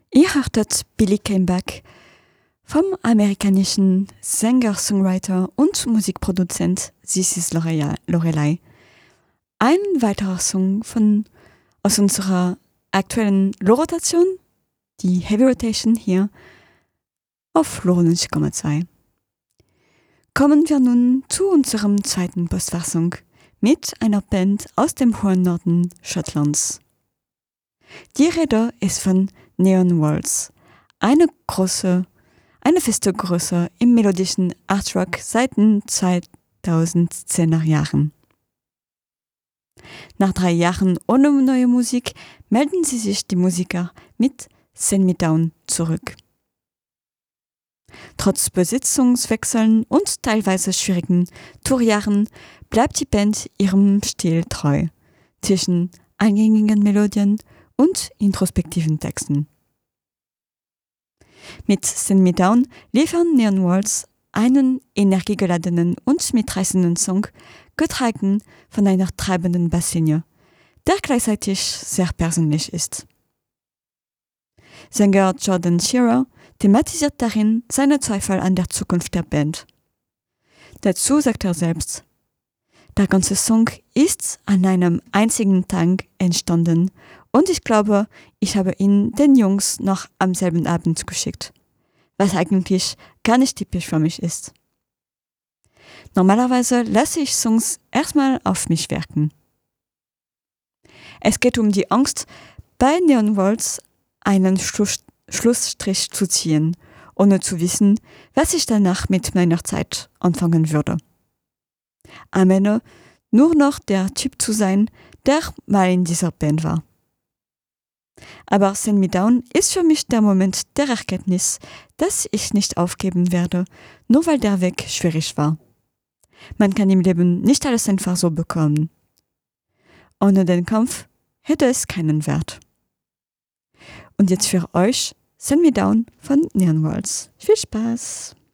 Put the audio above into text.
Ihr hörtet Billy Came Back vom amerikanischen Sänger, Songwriter und Musikproduzent This Is Lorelei. Ein weiterer Song aus unserer aktuellen Lo-Rotation, die Heavy Rotation hier auf Lo 90,2. Kommen wir nun zu unserem zweiten Postfassung mit einer Band aus dem hohen Norden Schottlands. Die Rede ist von Neon Waltz, eine feste Größe im melodischen Artrock seit den 2010er Jahren. Nach 3 Jahren ohne neue Musik melden sich die Musiker mit Send Me Down zurück. Trotz Besitzungswechseln und teilweise schwierigen Tourjahren bleibt die Band ihrem Stil treu, zwischen eingängigen Melodien und introspektiven Texten. Mit Send Me Down liefern Neon Waltz einen energiegeladenen und mitreißenden Song, getragen von einer treibenden Basslinie, der gleichzeitig sehr persönlich ist. Sänger Jordan Shearer thematisiert darin seine Zweifel an der Zukunft der Band. Dazu sagt er selbst: Der ganze Song ist an einem einzigen Tag entstanden und ich glaube, ich habe ihn den Jungs noch am selben Abend geschickt, was eigentlich gar nicht typisch für mich ist. Normalerweise lasse ich Songs erstmal auf mich wirken. Es geht um die Angst, bei Neon Waltz einen Schlussstrich zu ziehen, ohne zu wissen, was ich danach mit meiner Zeit anfangen würde. Am Ende nur noch der Typ zu sein, der mal in dieser Band war. Aber Send Me Down ist für mich der Moment der Erkenntnis, dass ich nicht aufgeben werde, nur weil der Weg schwierig war. Man kann im Leben nicht alles einfach so bekommen. Ohne den Kampf hätte es keinen Wert. Und jetzt für euch Send Me Down von Neon Waltz. Viel Spaß!